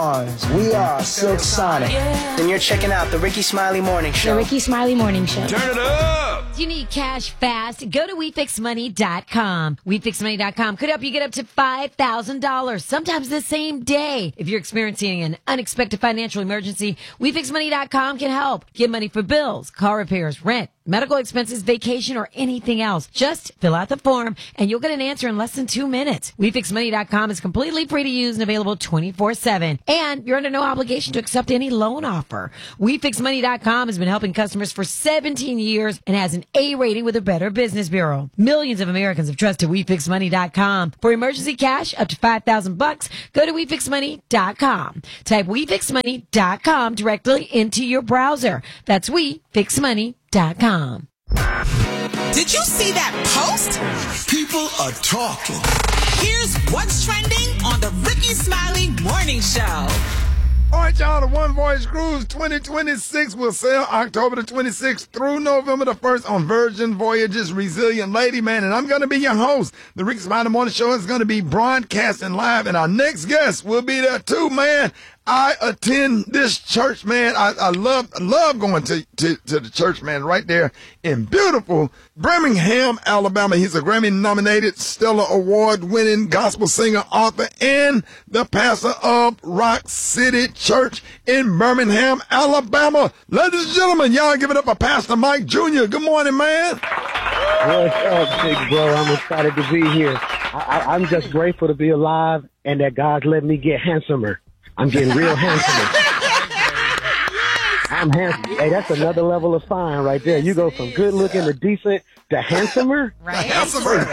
We are Silk Sonic. And you're checking out the Ricky Smiley Morning Show. The Ricky Smiley Morning Show. Turn it up! Do you need cash fast? Go to WeFixMoney.com. WeFixMoney.com could help you get up to $5,000, sometimes the same day. If you're experiencing an unexpected financial emergency, WeFixMoney.com can help. Get money for bills, car repairs, rent, medical expenses, vacation, or anything else. Just fill out the form, and you'll get an answer in less than 2 minutes. WeFixMoney.com is completely free to use and available 24/7. And you're under no obligation to accept any loan offer. WeFixMoney.com has been helping customers for 17 years and has an A rating with the Better Business Bureau. Millions of Americans have trusted WeFixMoney.com. For emergency cash up to $5,000, go to WeFixMoney.com. Type WeFixMoney.com directly into your browser. That's WeFixMoney.com. Did you see that post? People are talking. Here's what's trending on the Ricky Smiley Morning Show. All right, y'all, the One Voyage Cruise 2026 will sail October the 26th through November the 1st on Virgin Voyages Resilient Lady, man, and I'm going to be your host. The Ricky Smiley Morning Show is going to be broadcasting live, and our next guest will be there too, man. I attend this church, man. I love going to the church, man, right there in beautiful Birmingham, Alabama. He's a Grammy-nominated, Stellar Award-winning gospel singer, author, and the pastor of Rock City Church in Birmingham, Alabama. Ladies and gentlemen, y'all give it up for Pastor Mike Jr. Good morning, man. What's up, big bro? I'm excited to be here. I'm just grateful to be alive and that God's let me get handsomer. I'm getting real handsome. I'm handsome. Hey, that's another level of fine right there. You go from good looking to decent to handsomer. Right? Handsomer.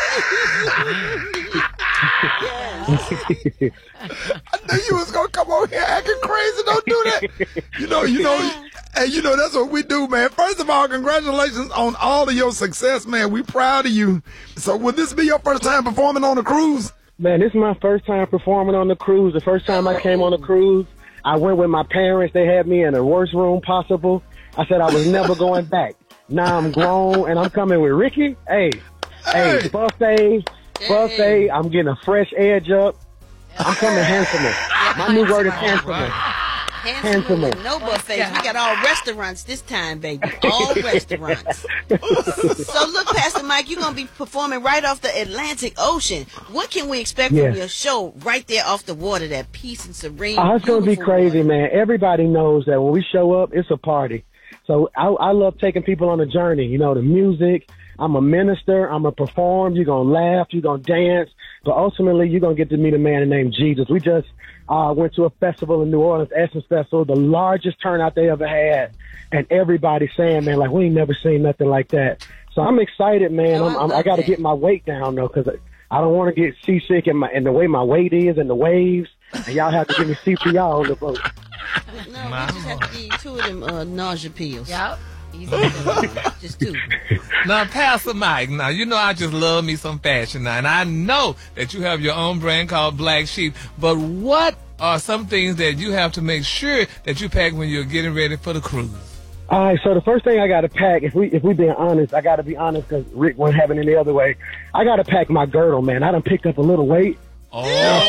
I knew you was going to come over here acting crazy. Don't do that. You know, hey, that's what we do, man. First of all, congratulations on all of your success, man. We proud of you. So will this be your first time performing on a cruise? Man, this is my first time performing on the cruise. The first time I came on the cruise, I went with my parents. They had me in the worst room possible. I said I was never going back. Now I'm grown and I'm coming with Ricky. Hey, buffet. I'm getting a fresh edge up. I'm coming handsomer. My new word is handsomer. Handsomer. No buffets. We got all restaurants this time, baby. All restaurants. So look, Pastor Mike, you're going to be performing right off the Atlantic Ocean. What can we expect from your show right there off the water, that peace and serene? Oh, it's going to be crazy, water. Man. Everybody knows that when we show up, it's a party. So I love taking people on a journey. You know, the music. I'm a minister. I'm going to perform. You're going to laugh. You're going to dance. But ultimately, you're going to get to meet a man named Jesus. We just went to a festival in New Orleans, Essence Festival, the largest turnout they ever had. And everybody saying, man, like, we ain't never seen nothing like that. So I'm excited, man. I got to get my weight down, though, because I don't want to get seasick in the way my weight is and the waves. And y'all have to give me CPR on the boat. No, we just have to give you 2 of them nausea pills. Yep. Just 2. Now, Pastor Mike, now, you know I just love me some fashion now, and I know that you have your own brand called Black Sheep, but what are some things that you have to make sure that you pack when you're getting ready for the cruise? All right, so the first thing I got to pack, if we being honest, I got to be honest because Rick wasn't having it the other way. I got to pack my girdle, man. I done picked up a little weight. Oh,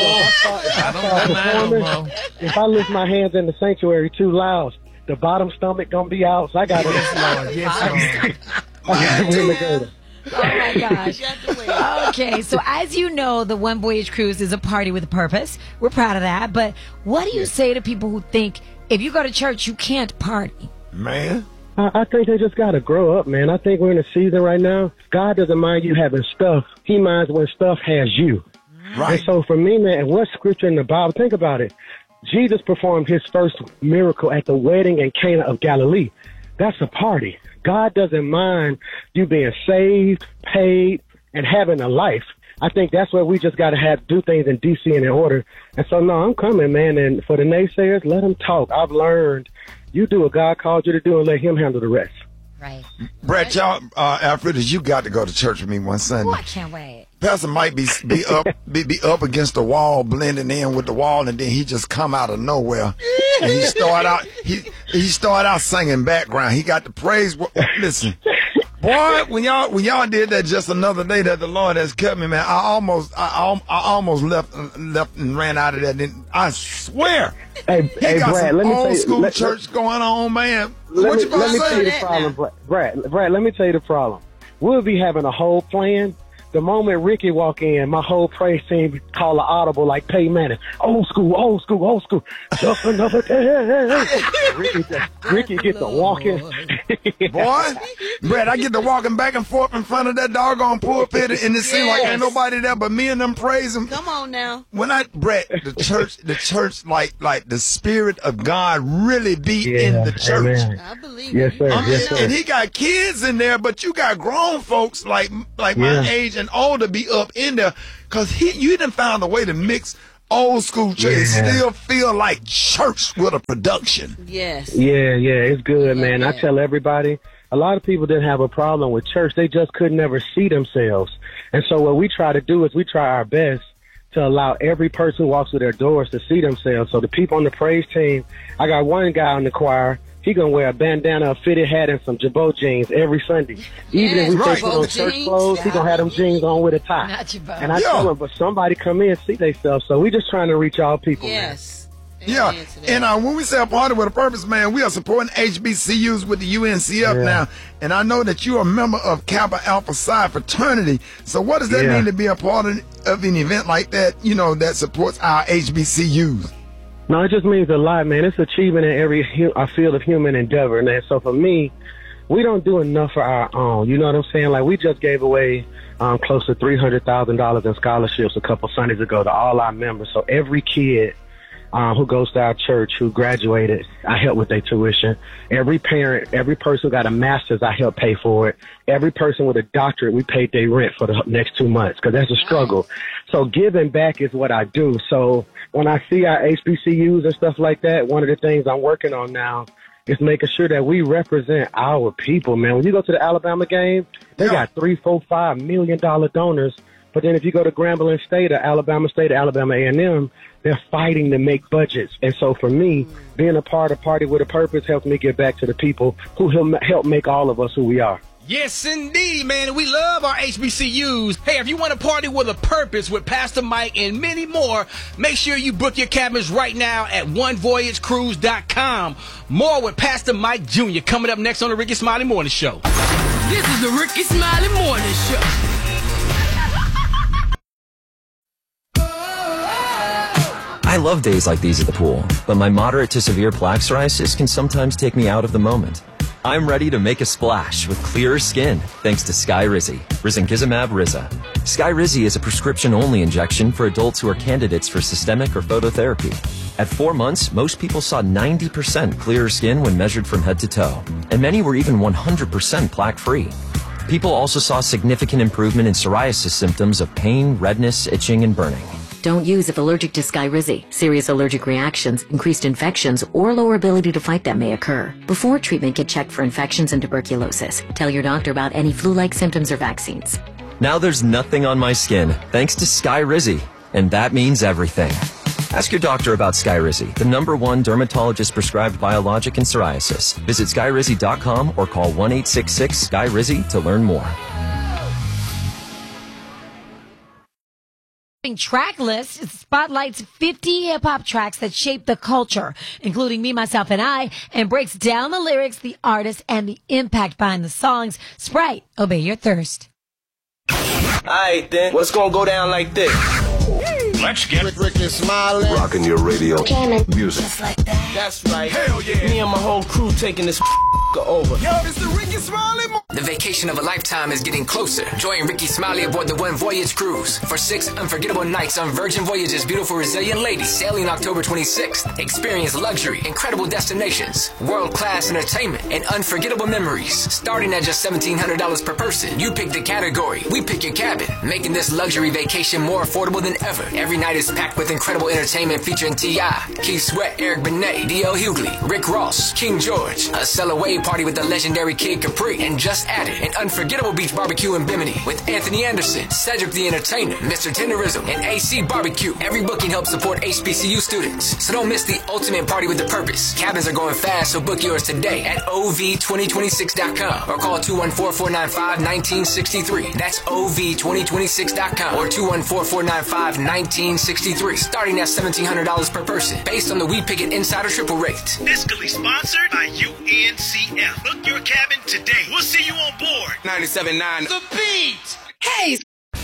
if I lift my hands in the sanctuary too loud, the bottom stomach gonna be out, so I got to. Yes, Lord. Oh my gosh. Okay, so as you know, the One Voyage Cruise is a party with a purpose. We're proud of that. But what do you say to people who think if you go to church, you can't party? Man. I think they just got to grow up, man. I think we're in a season right now. God doesn't mind you having stuff. He minds when stuff has you. Right. And so for me, man, what scripture in the Bible, think about it. Jesus performed his first miracle at the wedding in Cana of Galilee. That's a party. God doesn't mind you being saved, paid, and having a life. I think that's where we just got to do things in decency and in order. And so, no, I'm coming, man. And for the naysayers, let them talk. I've learned you do what God called you to do and let him handle the rest. Right. Brett, y'all, Alfred, you got to go to church with me one Sunday. Oh, I can't wait. Pastor might be up against the wall, blending in with the wall, and then he just come out of nowhere. And he start out singing background. He got the praise. Listen, Boy, when y'all did that just another day that the Lord has kept me, man, I almost left and ran out of that. I swear. Hey, got Brad, some let me old tell you, school church going on, man. What you let me about tell you to the say? problem, Brad. Let me tell you the problem. We'll be having a whole plan. The moment Ricky walk in, my whole praise team call an audible like Peyton Manning. Old school. Just another day. Ricky get to walking. Boy, Brad, I get to walking back and forth in front of that doggone pulpit, and it seems like ain't nobody there but me and them praising. Come on now. When Brad, the church, like the Spirit of God really be in the church. Amen. I believe Yes, sir. Yes, sir. And he got kids in there, but you got grown folks like my age and older be up in there, because you done found a way to mix old school church and still feel like church with a production. Yes. Yeah, it's good, man. I tell everybody, a lot of people didn't have a problem with church. They just could never see themselves. And so what we try to do is we try our best to allow every person who walks through their doors to see themselves. So the people on the praise team, I got one guy in the choir, he gonna wear a bandana, a fitted hat, and some Jabot jeans every Sunday. Even if we take him on church clothes, he gonna have them jeans on with a tie. Not Jabot. And I tell him, but somebody come in and see themselves. So we just trying to reach all people, Yes. Yeah, and when we say a party with a purpose, man, we are supporting HBCUs with the UNCF now. And I know that you are a member of Kappa Alpha Psi fraternity. So what does that mean to be a part of an event like that, that supports our HBCUs? No, it just means a lot, man. It's achievement in every field of human endeavor, man. So for me, we don't do enough for our own. You know what I'm saying? Like, we just gave away close to $300,000 in scholarships a couple Sundays ago to all our members. So every kid who goes to our church, who graduated, I help with their tuition. Every parent, every person who got a master's, I help pay for it. Every person with a doctorate, we paid their rent for the next 2 months, because that's a struggle. So giving back is what I do. So when I see our HBCUs and stuff like that, one of the things I'm working on now is making sure that we represent our people, man. When you go to the Alabama game, they got $3, $4, $5 million donors. But then if you go to Grambling State or Alabama State or Alabama A&M, they're fighting to make budgets. And so for me, being a part of Party with a Purpose helps me get back to the people who help make all of us who we are. Yes, indeed, man. We love our HBCUs. Hey, if you want to party with a purpose with Pastor Mike and many more, make sure you book your cabins right now at onevoyagecruise.com. More with Pastor Mike Jr. coming up next on the Ricky Smiley Morning Show. This is the Ricky Smiley Morning Show. I love days like these at the pool, but my moderate to severe plaque psoriasis can sometimes take me out of the moment. I'm ready to make a splash with clearer skin thanks to Skyrizi, Risankizumab Riza. Skyrizi is a prescription-only injection for adults who are candidates for systemic or phototherapy. At 4 months, most people saw 90% clearer skin when measured from head to toe, and many were even 100% plaque-free. People also saw significant improvement in psoriasis symptoms of pain, redness, itching, and burning. Don't use if allergic to Skyrizi. Serious allergic reactions, increased infections, or lower ability to fight them may occur. Before treatment, get checked for infections and tuberculosis. Tell your doctor about any flu-like symptoms or vaccines. Now there's nothing on my skin thanks to Skyrizi, and that means everything. Ask your doctor about Skyrizi, the #1 dermatologist-prescribed biologic in psoriasis. Visit Skyrizi.com or call 1-866-SKYRIZI to learn more. Track list spotlights 50 hip-hop tracks that shape the culture, including Me, Myself, and I, and breaks down the lyrics, the artist, and the impact behind the songs. Sprite, obey your thirst. Alright then, what's gonna go down like this? Let's get Ricky Smiley. Rocking your radio. Music. Just like that. That's right. Hell yeah. Me and my whole crew taking this over. Yo, it's the Ricky Smiley. The vacation of a lifetime is getting closer. Join Ricky Smiley aboard the One Voyage Cruise for 6 unforgettable nights on Virgin Voyage's beautiful Resilient Lady, sailing October 26th. Experience luxury, incredible destinations, world-class entertainment, and unforgettable memories. Starting at just $1,700 per person. You pick the category. We pick your cabin, making this luxury vacation more affordable than ever. Every Every night is packed with incredible entertainment featuring T.I., Keith Sweat, Eric Benet, D.L. Hughley, Rick Ross, King George, a Cellaway party with the legendary Kid Capri, and just added an unforgettable beach barbecue in Bimini with Anthony Anderson, Cedric the Entertainer, Mr. Tenderism, and AC Barbecue. Every booking helps support HBCU students, so don't miss the ultimate party with a purpose. Cabins are going fast, so book yours today at OV2026.com or call 214-495-1963. That's OV2026.com or 214-495-1963. Starting at $1,700 per person, based on the We Pick It Insider Triple Rate. Fiscally sponsored by UNCF. Book your cabin today. We'll see you on board. 97.9 The Beat. Hey.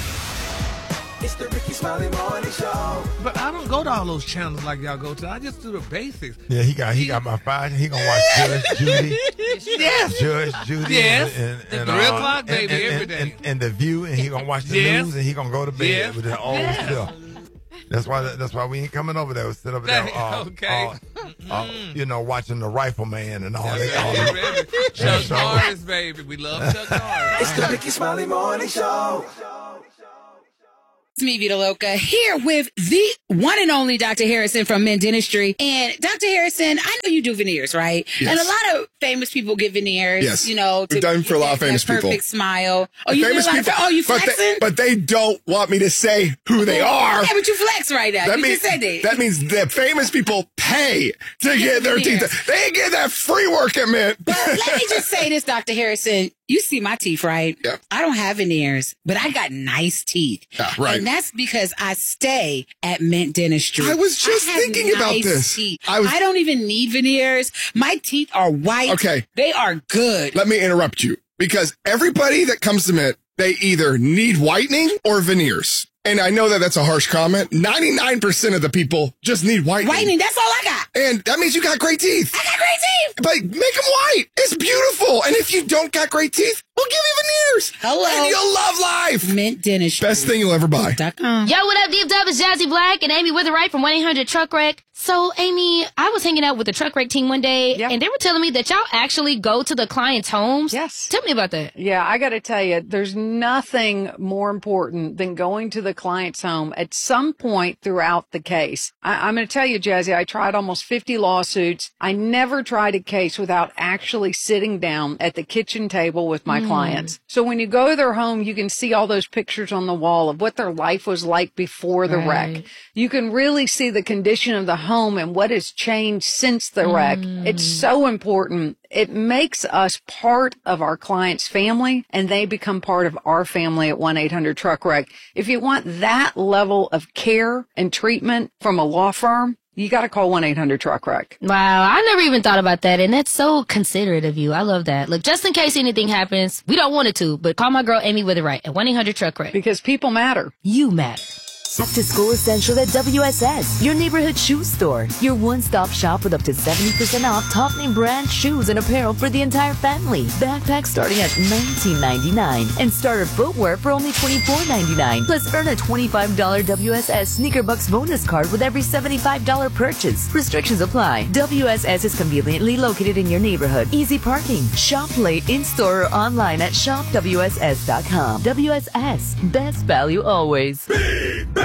It's the Ricky Smiley Morning Show. But I don't go to all those channels like y'all go to. I just do the basics. Yeah, he got my 5. He gonna watch Judge Judy. Yes. Judge Judy. Yes. And the 3 o'clock, baby, every day. And The View, and he gonna watch the news, and he gonna go to bed with the old stuff. That's why we ain't coming over there. We sit over there, watching The Rifleman and all that. Chuck Norris, baby. We love Chuck Norris. It's the Ricky Smiley Morning Show. It's me, Vita Loca, here with the one and only Dr. Harrison from Men Dentistry. And Dr. Harrison, I know you do veneers, right? Yes. And a lot of famous people get veneers. Yes. You know, we've done for a lot of famous people. Perfect smile. Oh, you famous people. You flexing? But they don't want me to say who they are. Yeah, but you flex right now. You just said that. That means the famous people pay to get their teeth. They get that free work at Mint. But let me just say this, Dr. Harrison. You see my teeth, right? Yeah. I don't have veneers, but I got nice teeth. Yeah, right. And that's because I stay at Mint Dentistry. I was just thinking about this. Teeth. I don't even need veneers. My teeth are white. Okay. They are good. Let me interrupt you, because everybody that comes to Mint, they either need whitening or veneers. And I know that that's a harsh comment. 99% of the people just need whitening. Whitening, that's all I got. And that means you got great teeth. I got great teeth. But make them white. It's beautiful. And if you don't got great teeth, we'll give you veneers. Hello. And you'll love life. Mint Dentistry. Best thing you'll ever buy. Yo, what up, Deep Dub? It's Jazzy Black and Amy Witherite from 1-800-TRUCK-WRECK. So, Amy, I was hanging out with the Truck Wreck team one day, and they were telling me that y'all actually go to the clients' homes. Yes. Tell me about that. Yeah, I got to tell you, there's nothing more important than going to the client's home at some point throughout the case. I'm going to tell you, Jazzy, I tried almost 50 lawsuits. I never tried a case without actually sitting down at the kitchen table with my clients. So when you go to their home, you can see all those pictures on the wall of what their life was like before the wreck. You can really see the condition of the home and what has changed since the wreck. It's so important. It makes us part of our client's family, and they become part of our family at 1-800-TRUCK-WRECK. If you want that level of care and treatment from a law firm, you got to call 1-800-TRUCK-WRECK. Wow, I never even thought about that, and that's so considerate of you. I love that. Look, just in case anything happens, we don't want it to, but call my girl Amy Witherite at 1-800-TRUCK-WRECK. Because people matter. You matter. Back to school essential at WSS, your neighborhood shoe store. Your one-stop shop with up to 70% off top name brand shoes and apparel for the entire family. Backpacks starting at $19.99 and starter footwear for only $24.99. Plus earn a $25 WSS Sneaker Bucks bonus card with every $75 purchase. Restrictions apply. WSS is conveniently located in your neighborhood. Easy parking. Shop late in-store or online at shopwss.com. WSS, best value always.